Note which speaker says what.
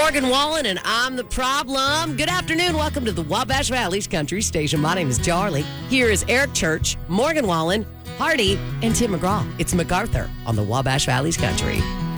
Speaker 1: Morgan Wallen, and I'm the problem. Good afternoon. Welcome to the Wabash Valley's Country Station. My name is Charlie. Here is Eric Church, Morgan Wallen, Hardy, and Tim McGraw. It's MacArthur on the Wabash Valley's Country.